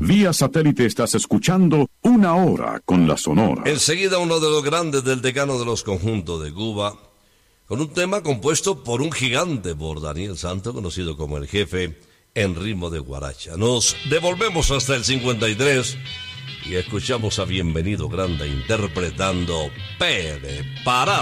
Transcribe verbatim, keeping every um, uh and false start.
Vía satélite estás escuchando Una Hora con la Sonora. Enseguida uno de los grandes del decano de los conjuntos de Cuba, con un tema compuesto por un gigante, por Daniel Santos, conocido como el Jefe, en ritmo de guaracha. Nos devolvemos hasta el cincuenta y tres y escuchamos a Bienvenido Grande interpretando Pere Parao.